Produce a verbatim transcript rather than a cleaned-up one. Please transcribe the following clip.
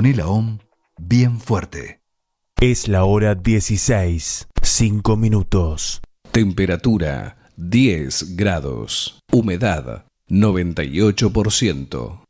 Poné la OM bien fuerte. Es la hora dieciséis, cinco minutos. Temperatura diez grados. Humedad noventa y ocho por ciento.